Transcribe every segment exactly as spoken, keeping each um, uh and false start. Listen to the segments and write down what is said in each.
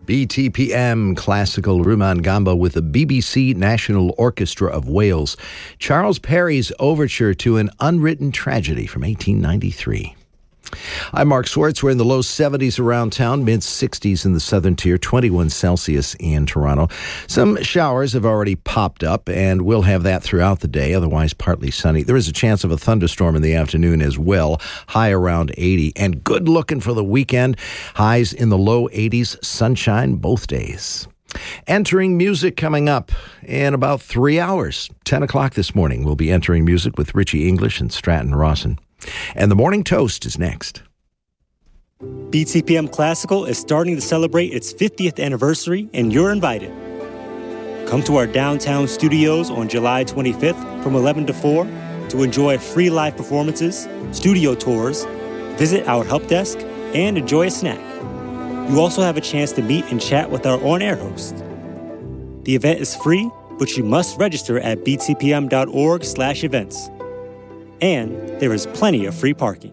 B T P M Classical Rumaan Gamba with the B B C National Orchestra of Wales. Charles Perry's Overture to an Unwritten Tragedy from eighteen ninety-three. I'm Mark Swartz. We're in the low seventies around town, mid sixties in the southern tier, twenty-one Celsius in Toronto. Some showers have already popped up, and we'll have that throughout the day, otherwise partly sunny. There is a chance of a thunderstorm in the afternoon as well, high around eighty. And good looking for the weekend, highs in the low eighties, sunshine both days. Entering music coming up in about three hours. ten o'clock this morning, we'll be entering music with Richie English and Stratton Rawson. And the Morning Toast is next. B T P M Classical is starting to celebrate its fiftieth anniversary, and you're invited. Come to our downtown studios on July twenty-fifth from eleven to four to enjoy free live performances, studio tours, visit our help desk, and enjoy a snack. You also have a chance to meet and chat with our on-air host. The event is free, but you must register at b t p m dot org slash events. And there is plenty of free parking.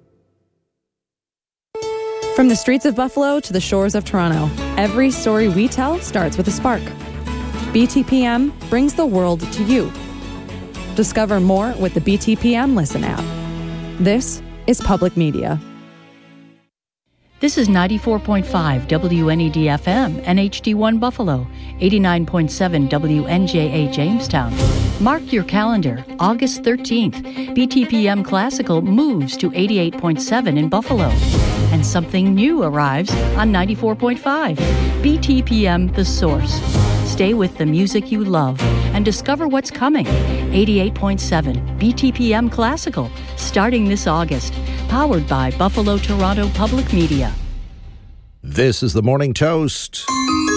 From the streets of Buffalo to the shores of Toronto, every story we tell starts with a spark. B T P M brings the world to you. Discover more with the B T P M Listen app. This is Public Media. This is ninety-four point five W N E D F M and H D one Buffalo, eighty-nine point seven W N J A Jamestown. Mark your calendar, August thirteenth, B T P M Classical moves to eighty-eight point seven in Buffalo. And something new arrives on ninety-four point five, B T P M The Source. Stay with the music you love and discover what's coming. eighty-eight point seven, B T P M Classical, starting this August. Powered by Buffalo Toronto Public Media. This is the Morning Toast.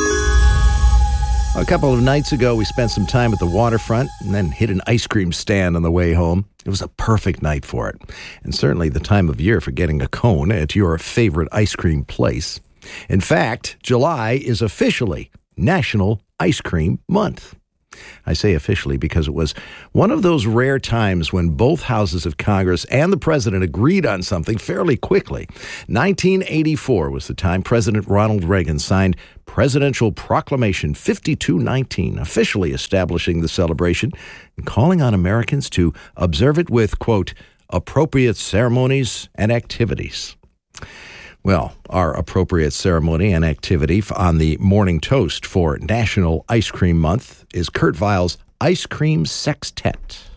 A couple of nights ago, we spent some time at the waterfront and then hit an ice cream stand on the way home. It was a perfect night for it, and certainly the time of year for getting a cone at your favorite ice cream place. In fact, July is officially National Ice Cream Month. I say officially because it was one of those rare times when both houses of Congress and the president agreed on something fairly quickly. nineteen eighty-four was the time President Ronald Reagan signed Presidential Proclamation fifty-two nineteen, officially establishing the celebration and calling on Americans to observe it with, quote, appropriate ceremonies and activities. Well, our appropriate ceremony and activity on the Morning Toast for National Ice Cream Month is Kurt Weill's Ice Cream Sextet.